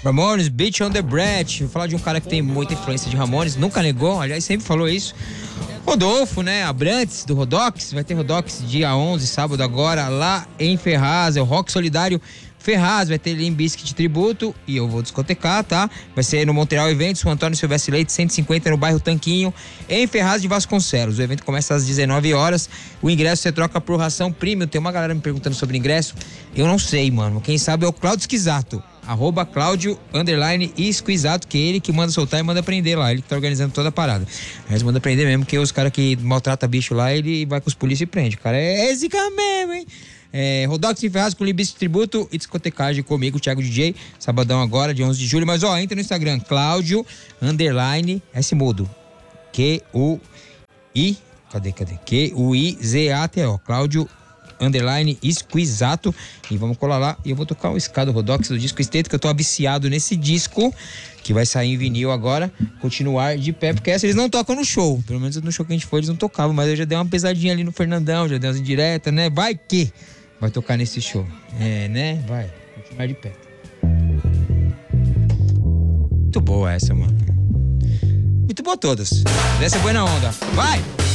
Ramones, Beach on the Brat. Vou falar de um cara que tem muita influência de Ramones, nunca negou, aliás, sempre falou isso. Rodolfo, né? Abrantes, do Rodox. Vai ter Rodox dia 11, sábado agora, lá em Ferraz. É o Rock Solidário Ferraz. Vai ter Limp Bizkit tributo e eu vou discotecar, tá? Vai ser no Montreal Eventos, o Antônio Silvestre Leite, 150 no bairro Tanquinho, em Ferraz de Vasconcelos. O evento começa às 19 horas. O ingresso você troca por ração premium. Tem uma galera me perguntando sobre ingresso. Eu não sei, mano. Quem sabe é o Claudio Esquisato. @Claudio Esquisato, que é ele que manda soltar e manda prender lá. Ele que tá organizando toda a parada. Mas manda prender mesmo, porque os caras que maltratam bicho lá, ele vai com os polícia e prende. O cara é zica mesmo, hein? Rodox em Ferraz com Limp Bizkit tributo e discotecagem comigo, Thiago DJ. Sabadão agora, dia 11 de julho. Mas ó, entra no Instagram, Claudio S mudo. QUI. Cadê? QUIZATO. Claudio Esquisato, e vamos colar lá e eu vou tocar o Escado Rodox do disco Esteto, que eu tô viciado nesse disco que vai sair em vinil agora. Continuar de pé, porque essa eles não tocam no show, pelo menos no show que a gente foi eles não tocavam, mas eu já dei uma pesadinha ali no Fernandão, já dei umas indiretas, né? Vai que vai tocar nesse show, né? Vai, continuar de pé. Muito boa essa, mano, muito boa todas, essa é boa na onda, vai!